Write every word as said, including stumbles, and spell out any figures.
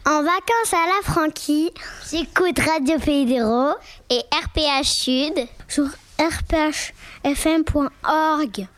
En vacances à la Franquie, j'écoute Radio Pays des Roses et R P H Sud sur r p h f m point org.